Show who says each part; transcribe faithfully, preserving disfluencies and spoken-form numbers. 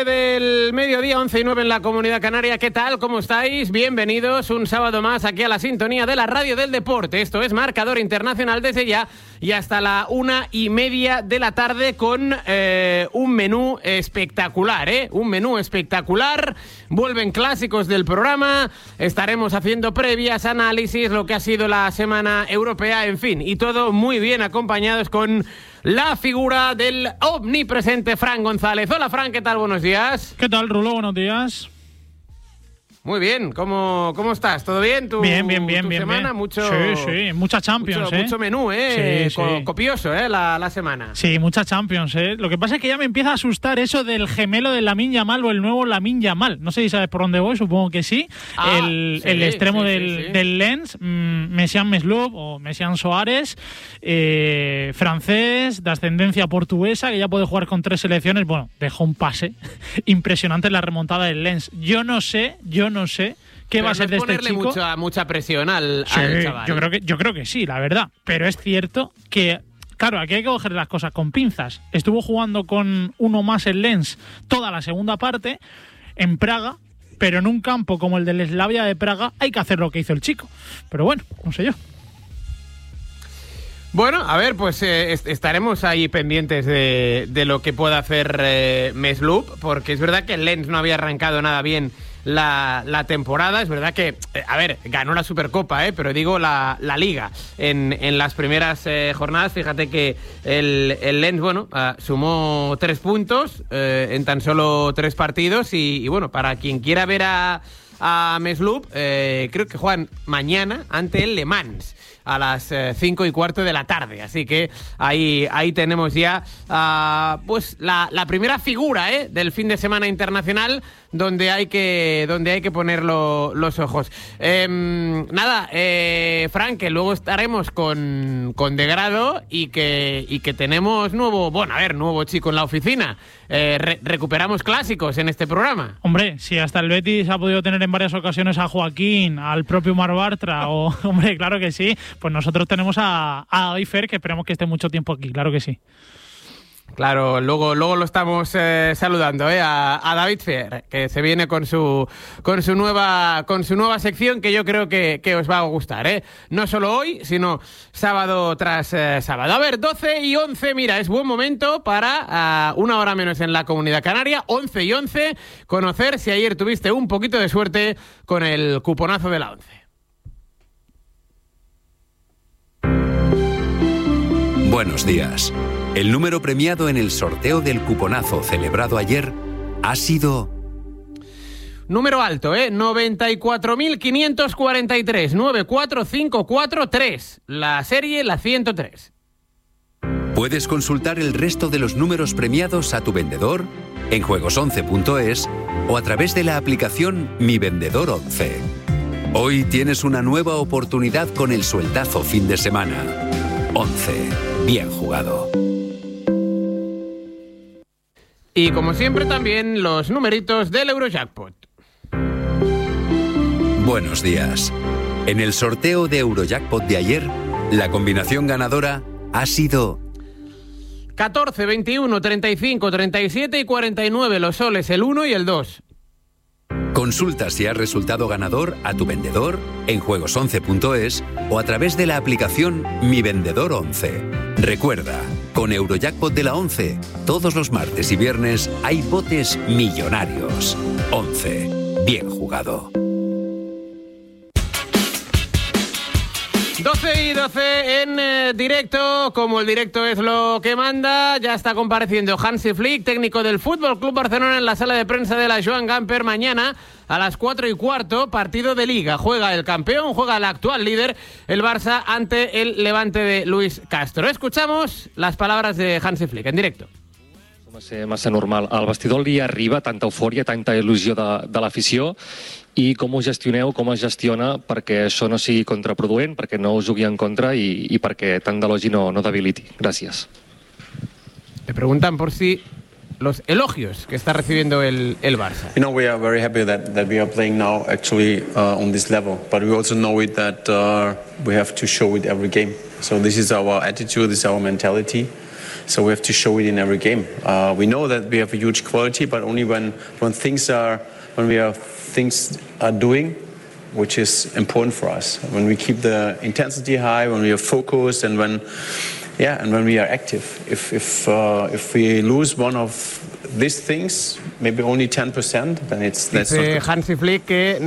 Speaker 1: nueve del mediodía, once y nueve en la Comunidad Canaria. ¿Qué tal? ¿Cómo estáis? Bienvenidos un sábado más aquí a la sintonía de la Radio del Deporte. Esto es Marcador Internacional desde ya y hasta la una y media de la tarde con eh, un menú espectacular, ¿eh? Un menú espectacular. Vuelven clásicos del programa. Estaremos haciendo previas, análisis, lo que ha sido la semana europea, en fin. Y todo muy bien acompañados con la figura del omnipresente Fran González. Hola, Fran, ¿qué tal? Buenos días.
Speaker 2: ¿Qué tal, Rulo? Buenos días.
Speaker 1: Muy bien, ¿cómo, cómo estás? ¿Todo bien? ¿Tu,
Speaker 2: bien, bien, bien,
Speaker 1: tu
Speaker 2: bien,
Speaker 1: semana?
Speaker 2: bien.
Speaker 1: Mucho,
Speaker 2: sí, sí, mucha Champions,
Speaker 1: mucho,
Speaker 2: ¿eh?
Speaker 1: Mucho menú, ¿eh?
Speaker 2: Sí,
Speaker 1: Co-
Speaker 2: sí.
Speaker 1: Copioso, ¿eh? La, la semana.
Speaker 2: Sí, mucha Champions, ¿eh? Lo que pasa es que ya me empieza a asustar eso del gemelo de Lamine Yamal o el nuevo Lamine Yamal. No sé si sabes por dónde voy, supongo que sí.
Speaker 1: Ah,
Speaker 2: el,
Speaker 1: sí,
Speaker 2: el extremo
Speaker 1: sí,
Speaker 2: del,
Speaker 1: sí, sí.
Speaker 2: del Lens, mmm, Messian Mesloub o Messian Soares, eh, francés, de ascendencia portuguesa, que ya puede jugar con tres selecciones. Bueno, dejó un pase impresionante en la remontada del Lens. Yo no sé, yo no sé ¿qué
Speaker 1: Pero
Speaker 2: va a ser
Speaker 1: no
Speaker 2: de
Speaker 1: es
Speaker 2: este
Speaker 1: ponerle
Speaker 2: chico?
Speaker 1: mucha, mucha presión al,
Speaker 2: Sí,
Speaker 1: al chaval.
Speaker 2: yo creo que yo creo que sí, la verdad. Pero es cierto que, claro, aquí hay que coger las cosas con pinzas. Estuvo jugando con uno más el Lens toda la segunda parte en Praga, pero en un campo como el del Slavia de Praga hay que hacer lo que hizo el chico. Pero bueno, no sé yo.
Speaker 1: Bueno, a ver, pues eh, est- estaremos ahí pendientes de, de lo que pueda hacer eh, Mesloub, porque es verdad que el Lens no había arrancado nada bien la, la temporada. Es verdad que, eh, a ver, ganó la Supercopa, eh, pero digo la, la Liga en, en las primeras eh, jornadas. Fíjate que el, el Lens, bueno, uh, sumó tres puntos eh, en tan solo tres partidos y, y bueno, para quien quiera ver a, a Mesloub, eh, creo que juegan mañana ante el Le Mans a las eh, cinco y cuarto de la tarde. Así que ahí, ahí tenemos ya uh, pues la, la primera figura eh, del fin de semana internacional donde hay que, donde hay que poner lo, los ojos. Eh, nada, eh, Frank, que luego estaremos con, con Degrado y que, y que tenemos nuevo, bueno, a ver, nuevo chico en la oficina. Eh, re- recuperamos clásicos en este programa.
Speaker 2: Hombre, si hasta el Betis ha podido tener en varias ocasiones a Joaquín, al propio Mar Bartra, o, hombre, claro que sí, pues nosotros tenemos a, a David Fer, que esperamos que esté mucho tiempo aquí, claro que sí.
Speaker 1: Claro, luego, luego lo estamos eh, saludando eh, a, a David Fer, que se viene con su con su nueva con su nueva sección que yo creo que, que os va a gustar, eh. No solo hoy, sino sábado tras eh, sábado. A ver, doce y once, mira, es buen momento para uh, una hora menos en la Comunidad Canaria, once y once, conocer si ayer tuviste un poquito de suerte con el cuponazo de la once.
Speaker 3: Buenos días. El número premiado en el sorteo del cuponazo celebrado ayer ha sido...
Speaker 1: Número alto, ¿eh? noventa y cuatro mil quinientos cuarenta y tres, nueve cuatro cinco cuatro tres. La serie, la ciento tres.
Speaker 3: Puedes consultar el resto de los números premiados a tu vendedor en juegos once punto es o a través de la aplicación Mi Vendedor once. Hoy tienes una nueva oportunidad con el sueldazo fin de semana. once. Bien jugado.
Speaker 1: Y como siempre también los numeritos del Eurojackpot.
Speaker 3: Buenos días. En el sorteo de Eurojackpot de ayer, la combinación ganadora ha sido...
Speaker 1: catorce, veintiuno, treinta y cinco, treinta y siete y cuarenta y nueve, los soles, el uno y el dos.
Speaker 3: Consulta si has resultado ganador a tu vendedor en juegos once punto es o a través de la aplicación Mi Vendedor once. Recuerda, con Eurojackpot de la once, todos los martes y viernes hay botes millonarios. once. Bien jugado.
Speaker 1: doce y doce en eh, directo, como el directo es lo que manda, ya está compareciendo Hansi Flick, técnico del Fútbol Club Barcelona, en la sala de prensa de la Joan Gamper. Mañana a las cuatro y cuarto, partido de Liga. Juega el campeón, juega el actual líder, el Barça, ante el Levante de Luis Castro. Escuchamos las palabras de Hansi Flick en directo.
Speaker 4: Va ser massa normal. Al vestidor li arriba tanta eufòria, tanta il·lusió de, de l'afició, i com ho gestioneu, com es gestiona perquè això no sigui contraproduent, perquè no us jugui en contra i, i perquè tant d'elogi no, no debiliti. Gràcies.
Speaker 1: Le preguntan por si los elogios que está recibiendo el, el Barça.
Speaker 5: You know, we are very happy that, that we are playing now actually uh, on this level, but we also know it that uh, we have to show it every game. So this is our attitude, this is our mentality. So we have to show it in every game. Uh, we know that we have a huge quality, but only when when things are when we are things are doing, which is important for us. When we keep the intensity high, when we are focused, and when yeah, and when we are active. If if uh, if we lose one of these things, maybe only ten percent, then it's that's not good.
Speaker 1: Hansi Flick que